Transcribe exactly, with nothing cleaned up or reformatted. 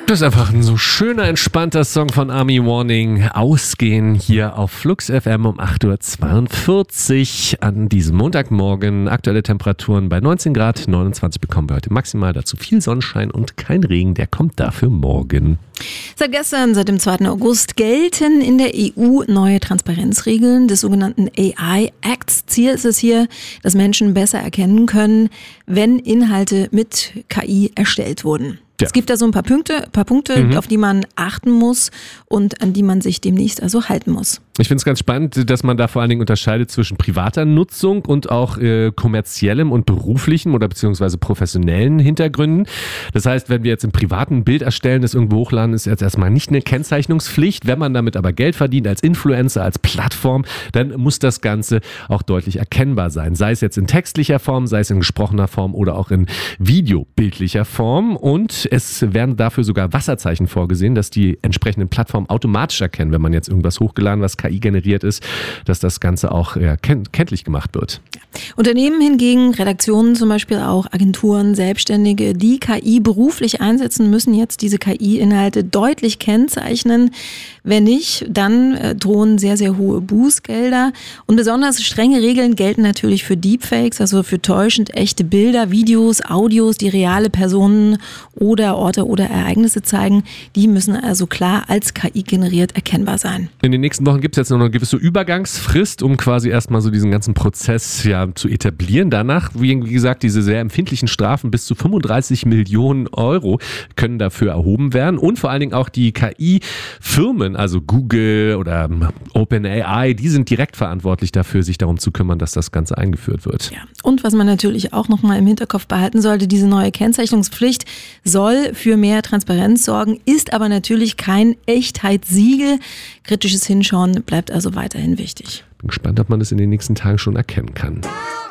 Das ist einfach ein so schöner, entspannter Song von Army Warning. Ausgehen hier auf Flux F M um acht Uhr zweiundvierzig an diesem Montagmorgen. Aktuelle Temperaturen bei neunzehn Grad, neunundzwanzig bekommen wir heute maximal. Dazu viel Sonnenschein und kein Regen, der kommt dafür morgen. Seit gestern, seit dem zweiten August, gelten in der E U neue Transparenzregeln des sogenannten A I Acts. Ziel ist es hier, dass Menschen besser erkennen können, wenn Inhalte mit K I erstellt wurden. Ja. Es gibt da so ein paar Punkte, paar Punkte, mhm. auf die man achten muss und an die man sich demnächst also halten muss. Ich finde es ganz spannend, dass man da vor allen Dingen unterscheidet zwischen privater Nutzung und auch äh, kommerziellem und beruflichem oder beziehungsweise professionellen Hintergründen. Das heißt, wenn wir jetzt im privaten Bild erstellen, das irgendwo hochladen, ist jetzt erstmal nicht eine Kennzeichnungspflicht. Wenn man damit aber Geld verdient als Influencer, als Plattform, dann muss das Ganze auch deutlich erkennbar sein. Sei es jetzt in textlicher Form, sei es in gesprochener Form oder auch in videobildlicher Form. Und es werden dafür sogar Wasserzeichen vorgesehen, dass die entsprechenden Plattformen automatisch erkennen, wenn man jetzt irgendwas hochgeladen, was K I generiert ist, dass das Ganze auch ja, kennt, kenntlich gemacht wird. Unternehmen hingegen, Redaktionen zum Beispiel auch, Agenturen, Selbstständige, die K I beruflich einsetzen, müssen jetzt diese K I-Inhalte deutlich kennzeichnen. Wenn nicht, dann äh, drohen sehr, sehr hohe Bußgelder. Und besonders strenge Regeln gelten natürlich für Deepfakes, also für täuschend echte Bilder, Videos, Audios, die reale Personen oder Orte oder Ereignisse zeigen. Die müssen also klar als K I generiert erkennbar sein. In den nächsten Wochen gibt es jetzt noch eine gewisse Übergangsfrist, um quasi erstmal so diesen ganzen Prozess ja zu etablieren. Danach, wie gesagt, diese sehr empfindlichen Strafen bis zu fünfunddreißig Millionen Euro können dafür erhoben werden. Und vor allen Dingen auch die K I-Firmen, also Google oder OpenAI, die sind direkt verantwortlich dafür, sich darum zu kümmern, dass das Ganze eingeführt wird. Ja. Und was man natürlich auch noch mal im Hinterkopf behalten sollte, diese neue Kennzeichnungspflicht soll für mehr Transparenz sorgen, ist aber natürlich kein Echtheitssiegel. Kritisches Hinschauen bleibt also weiterhin wichtig. Bin gespannt, ob man das in den nächsten Tagen schon erkennen kann.